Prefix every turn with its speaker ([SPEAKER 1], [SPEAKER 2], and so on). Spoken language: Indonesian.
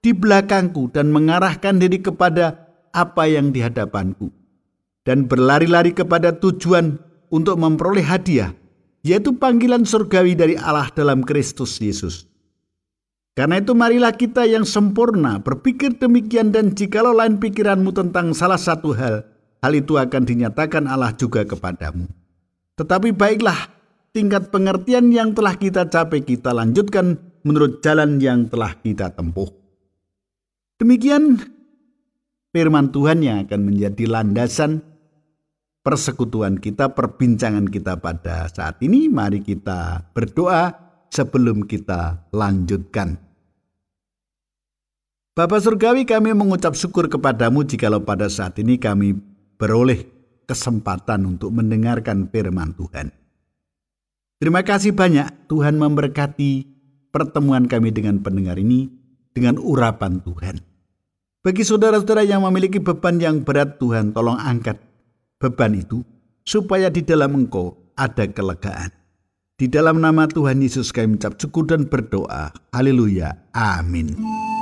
[SPEAKER 1] di belakangku dan mengarahkan diri kepada apa yang di hadapanku, dan berlari-lari kepada tujuan untuk memperoleh hadiah, yaitu panggilan surgawi dari Allah dalam Kristus Yesus. Karena itu marilah kita yang sempurna berpikir demikian, dan jikalau lain pikiranmu tentang salah satu hal itu akan dinyatakan Allah juga kepadamu. Tetapi baiklah, tingkat pengertian yang telah kita capai kita lanjutkan menurut jalan yang telah kita tempuh. Demikian firman Tuhan yang akan menjadi landasan persekutuan kita, perbincangan kita pada saat ini. Mari kita berdoa sebelum kita lanjutkan. Bapa Surgawi, kami mengucap syukur kepadamu jikalau pada saat ini kami beroleh kesempatan untuk mendengarkan firman Tuhan. Terima kasih banyak Tuhan memberkati pertemuan kami dengan pendengar ini dengan urapan Tuhan. Bagi saudara-saudara yang memiliki beban yang berat, Tuhan tolong angkat beban itu supaya di dalam Engkau ada kelegaan. Di dalam nama Tuhan Yesus kami mengucap syukur dan berdoa. Haleluya. Amin.